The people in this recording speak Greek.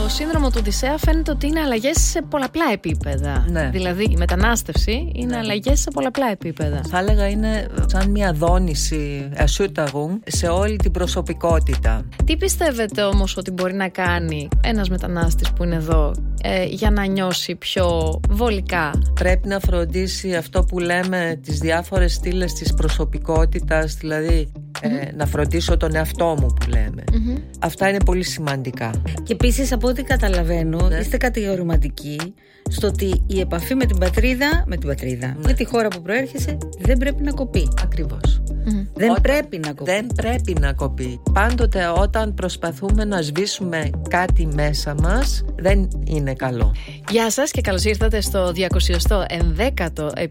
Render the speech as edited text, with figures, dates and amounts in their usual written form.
Το σύνδρομο του Οδυσσέα φαίνεται ότι είναι αλλαγές σε πολλαπλά επίπεδα. Ναι. Δηλαδή η μετανάστευση είναι αλλαγές σε πολλαπλά επίπεδα. Θα έλεγα είναι σαν μια δόνηση Erschütterung σε όλη την προσωπικότητα. Τι πιστεύετε όμως ότι μπορεί να κάνει ένας μετανάστης που είναι εδώ για να νιώσει πιο βολικά? Πρέπει να φροντίσει αυτό που λέμε τις διάφορες στήλες της προσωπικότητας, δηλαδή να φροντίσω τον εαυτό μου που λέμε. Αυτά είναι πολύ σημαντικά. Και επίσης από ό,τι καταλαβαίνω είστε κατηγορηματικοί στο ότι η επαφή με την πατρίδα, με τη χώρα που προέρχεσαι δεν πρέπει να κοπεί. Ακριβώς. Δεν πρέπει να κοπεί. Δεν πρέπει να κοπεί. Πάντοτε όταν προσπαθούμε να σβήσουμε κάτι μέσα μας, δεν είναι καλό. Γεια σας και καλώς ήρθατε στο 211ο